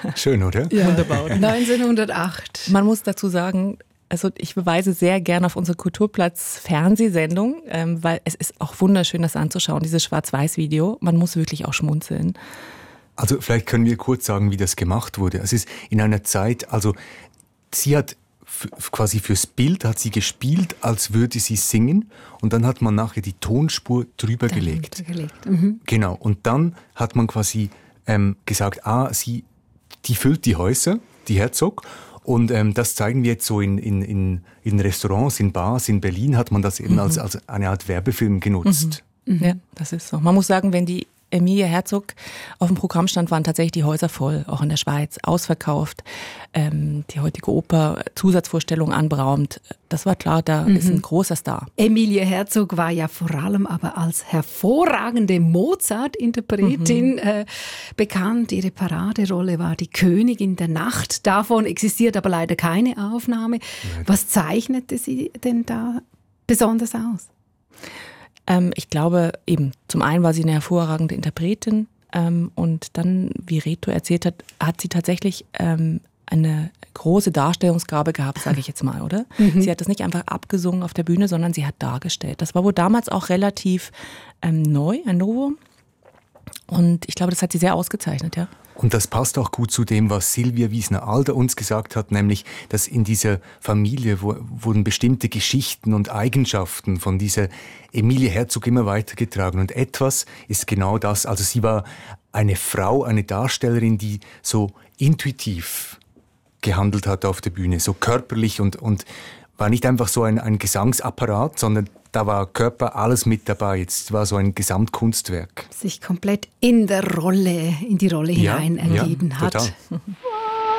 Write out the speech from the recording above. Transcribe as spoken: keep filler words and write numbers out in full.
Schön, oder? Ja. Wunderbar. neunzehnhundertacht. Man muss dazu sagen, also ich beweise sehr gerne auf unsere Kulturplatz-Fernsehsendung, ähm, weil es ist auch wunderschön, das anzuschauen, dieses Schwarz-Weiß-Video. Man muss wirklich auch schmunzeln. Also vielleicht können wir kurz sagen, wie das gemacht wurde. Es ist in einer Zeit, also sie hat f- quasi fürs Bild hat sie gespielt, als würde sie singen, und dann hat man nachher die Tonspur drüber Dann gelegt. gelegt. Mhm. Genau, und dann hat man quasi ähm, gesagt, ah, sie, die füllt die Häuser, die Herzog. Und ähm, das zeigen wir jetzt so in, in, in, in Restaurants, in Bars, in Berlin hat man das eben mhm. als, als eine Art Werbefilm genutzt. Mhm. Ja, das ist so. Man muss sagen, wenn die Emilie Herzog auf dem Programm stand, waren tatsächlich die Häuser voll, auch in der Schweiz, ausverkauft. Ähm, die heutige Oper, Zusatzvorstellungen anberaumt. Das war klar, da mhm. ist ein großer Star. Emilie Herzog war ja vor allem aber als hervorragende Mozart-Interpretin mhm. äh, bekannt. Ihre Paraderolle war die Königin der Nacht. Davon existiert aber leider keine Aufnahme. Was zeichnete sie denn da besonders aus? Ähm, ich glaube eben, zum einen war sie eine hervorragende Interpretin ähm, und dann, wie Reto erzählt hat, hat sie tatsächlich ähm, eine große Darstellungsgabe gehabt, sage ich jetzt mal, oder? Mhm. Sie hat das nicht einfach abgesungen auf der Bühne, sondern sie hat dargestellt. Das war wohl damals auch relativ ähm, neu, ein Novum. Und ich glaube, das hat sie sehr ausgezeichnet, ja. Und das passt auch gut zu dem, was Silvia Wiesner-Alder uns gesagt hat, nämlich, dass in dieser Familie wo, wurden bestimmte Geschichten und Eigenschaften von dieser Emilie Herzog immer weitergetragen. Und etwas ist genau das. Also sie war eine Frau, eine Darstellerin, die so intuitiv gehandelt hat auf der Bühne, so körperlich und, und war nicht einfach so ein, ein Gesangsapparat, sondern da war Körper, alles mit dabei. Es war so ein Gesamtkunstwerk. Sich komplett in der Rolle, in die Rolle ja, hinein ergeben ja, hat. Total.